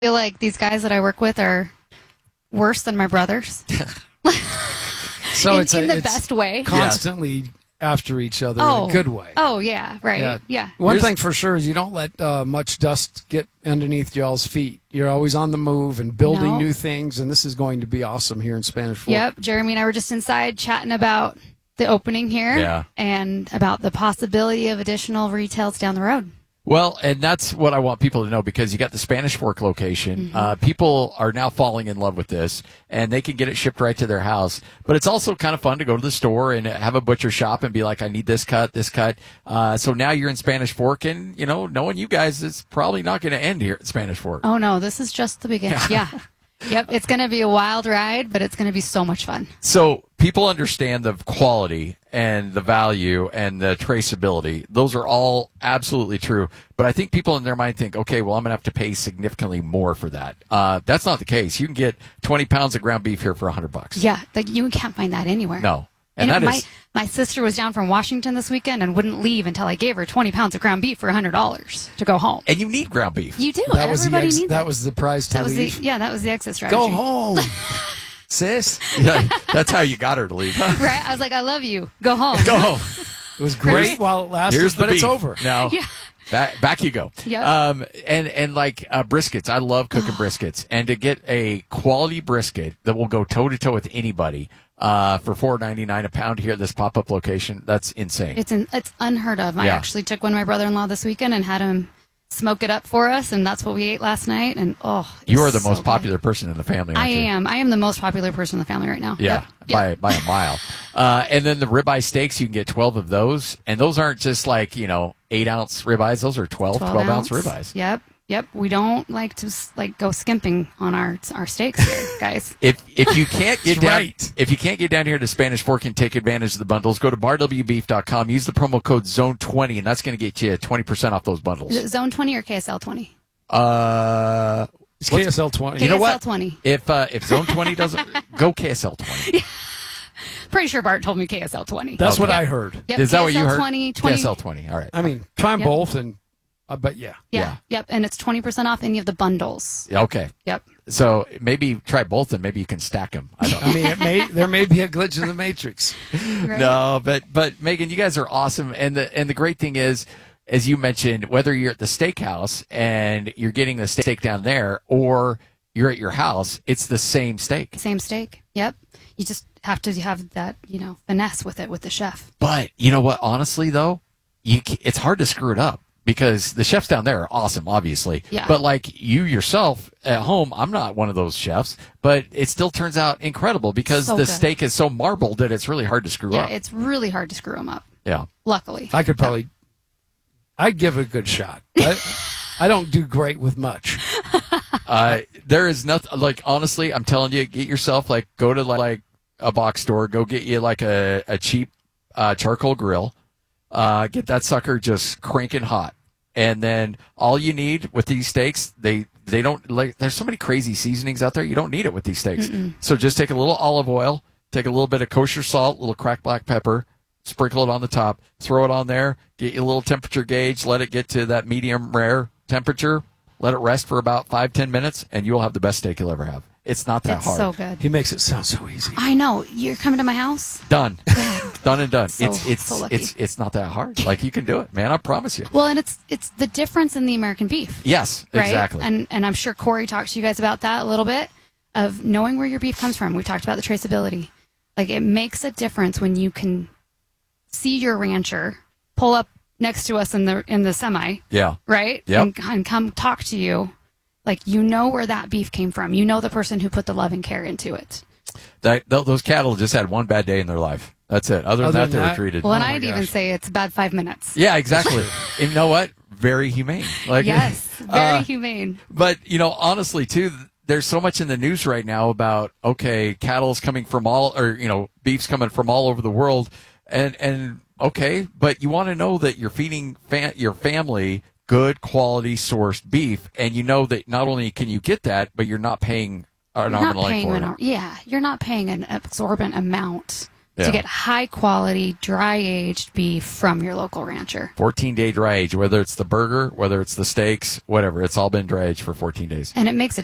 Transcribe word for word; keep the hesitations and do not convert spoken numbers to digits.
feel like these guys that I work with are worse than my brothers. So in, it's in a, the it's best way. constantly after each other Oh. in a good way. Oh, yeah, right. Yeah. Yeah. One Here's- thing for sure is you don't let uh, much dust get underneath y'all's feet. You're always on the move and building No. new things, and this is going to be awesome here in Spanish Fork. Yep. Jeremy and I were just inside chatting about the opening here Yeah. and about the possibility of additional retails down the road. Well, and that's what I want people to know, because you got the Spanish Fork location. Mm-hmm. Uh, people are now falling in love with this, and they can get it shipped right to their house. But it's also kind of fun to go to the store and have a butcher shop and be like, I need this cut, this cut. Uh, so now you're in Spanish Fork, and, you know, knowing you guys, it's probably not going to end here at Spanish Fork. Oh, no, this is just the beginning. Yeah. Yep. It's going to be a wild ride, but it's going to be so much fun. So people understand the quality and the value and the traceability. Those are all absolutely true. But I think people in their mind think, okay, well, I'm going to have to pay significantly more for that. Uh, that's not the case. You can get twenty pounds of ground beef here for one hundred bucks. Yeah. Like you can't find that anywhere. No. And, And that my, is, my sister was down from Washington this weekend and wouldn't leave until I gave her twenty pounds of ground beef for one hundred dollars to go home. and you need ground beef. You do. That was the Everybody ex- needs that it. was the prize to That was the, leave. yeah, that was the exit strategy. Go home, sis. Yeah, that's how you got her to leave. Right? I was like, I love you. Go home. Go home. It was great while it lasted, Here's the but it's beef. over. Now, Yeah. back, back you go. Yep. Um, and, and like, uh, briskets. I love cooking briskets. And to get a quality brisket that will go toe to toe with anybody, uh, for four ninety-nine a pound here at this pop up location, that's insane. It's in, it's unheard of. I Yeah. actually took one of my brother-in-law this weekend and had him smoke it up for us, and that's what we ate last night. And oh, you are it's the so most good. popular person in the family, aren't I you? am. I am the most popular person in the family right now. Yeah, Yep. by Yep. by a mile. Uh, and then the ribeye steaks, you can get twelve of those, and those aren't just like, you know, eight ounce ribeyes. Those are twelve, twelve ounce ribeyes. Yep. Yep. We don't like to like go skimping on our our steaks here, guys. If if you can't get That's down, right. if you can't get down here to Spanish Fork and take advantage of the bundles, go to bar w beef dot com. Use the promo code zone twenty, and that's going to get you twenty percent off those bundles. Is it Zone twenty or K S L twenty? Uh, It's K S L twenty. you know K S L what? twenty. If uh, if Zone twenty doesn't go K S L twenty, Pretty sure Bart told me K S L twenty. That's what Okay. I heard. Yep, is that what you K S L heard? twenty, twenty. K S L twenty. All right. I mean, try them Yep. both, and I bet yeah. Yeah. Yeah. Yep. And it's twenty percent off any of the bundles. Yeah, okay. Yep. So maybe try both, and maybe you can stack them. I don't know. I mean, it may there may be a glitch in the matrix. Right? No, but but Megan, you guys are awesome, and the and the great thing is, as you mentioned, whether you're at the steakhouse and you're getting the steak down there, or you're at your house, it's the same steak. Same steak. Yep. You just have to have that, you know, finesse with it with the chef. But you know what? Honestly, though, you ca- it's hard to screw it up because the chefs down there are awesome, obviously. Yeah. But like you yourself at home, I'm not one of those chefs, but it still turns out incredible because So the good. steak is so marbled that it's really hard to screw Yeah, up. it's really hard to screw them up. Yeah. Luckily. I could probably. I'd give it a good shot. I, I don't do great with much. Uh, there is nothing like, honestly, I'm telling you, get yourself like, go to like a box store, go get you like a, a cheap, uh, charcoal grill, uh, get that sucker just cranking hot. And then all you need with these steaks, they, they don't like, there's so many crazy seasonings out there. You don't need it with these steaks. So just take a little olive oil, take a little bit of kosher salt, a little cracked black pepper, sprinkle it on the top, throw it on there, get you a little temperature gauge, let it get to that medium rare temperature, let it rest for about five, ten minutes, and you'll have the best steak you'll ever have. It's not that It's hard. so good. He makes it sound so easy. I know. You're coming to my house? Done. Done and done. So- it's it's so lucky. it's it's not that hard. Like, you can do it, man. I promise you. Well, and it's it's the difference in the American beef. Yes, Right? exactly. And and I'm sure Corey talked to you guys about that a little bit of knowing where your beef comes from. We talked about the traceability. Like it makes a difference when you can see your rancher pull up next to us in the in the semi, yeah. right? Yep. And, and come talk to you. Like you know where that beef came from. You know the person who put the love and care into it. That th- those cattle just had one bad day in their life. That's it. Other than Other that, than they were that- treated. Well, and Oh my I'd even gosh. say it's about five minutes. Yeah, exactly. And you know what? Very humane. Like, Yes, very uh, humane. But, you know, honestly, too, th- there's so much in the news right now about, okay, cattle's coming from all, or, you know, beef's coming from all over the world. And, and okay, but you want to know that you're feeding fa- your family good quality sourced beef. And you know that not only can you get that, but you're not paying an You're arm not and a leg paying for an, it. ar- yeah, you're not paying an absorbent amount Yeah. to get high quality, dry aged beef from your local rancher. fourteen day dry age, whether it's the burger, whether it's the steaks, whatever. It's all been dry aged for fourteen days. And it makes a